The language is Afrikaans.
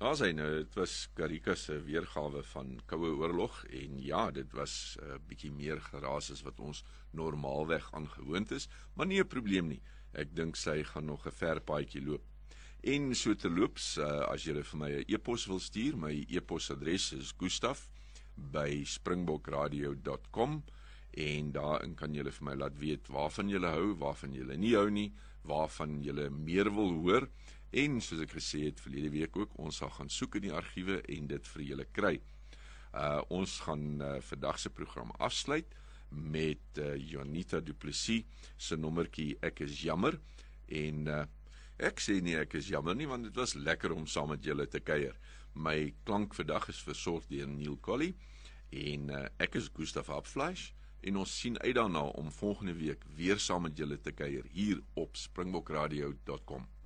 Het was Karika se weergawe van Koue Oorlog en ja, dit was 'n bietjie meer geraas as wat ons normaalweg aangewoond is, maar nie 'n probleem nie. Ek dink sy gaan nog 'n ver paadjie loop. En so terloops, as jy vir my 'n e-pos wil stuur, my e-posadres is gustaf@springbokradio.com en daarin kan julle vir my laat weet waarvan julle hou, waarvan julle nie hou nie, waarvan julle meer wil hoor. En soos ek gesê het verlede week ook, ons sal gaan soek in die argiewe en dit vir julle kry. Ons gaan vandag se program afsluit met Janita Du Plessis se nommertjie Ek is jammer. En ek sê nie ek is jammer nie, want dit was lekker om saam met julle te kuier. My klank vandag is versorg deur Neil Colley en ek is Gustaf Hapfleisch en ons sien uit daarna om volgende week weer saam met julle te kuier hier op springbokradio.com.